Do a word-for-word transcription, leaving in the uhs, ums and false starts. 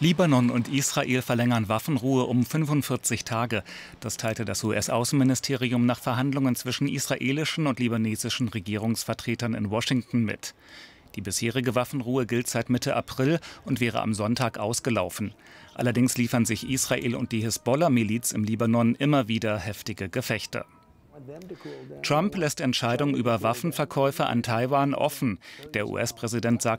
Libanon und Israel verlängern Waffenruhe um fünfundvierzig Tage. Das teilte das U S-Außenministerium nach Verhandlungen zwischen israelischen und libanesischen Regierungsvertretern in Washington mit. Die bisherige Waffenruhe gilt seit Mitte April und wäre am Sonntag ausgelaufen. Allerdings liefern sich Israel und die Hisbollah-Miliz im Libanon immer wieder heftige Gefechte. Trump lässt Entscheidungen über Waffenverkäufe an Taiwan offen. Der U S-Präsident sagt,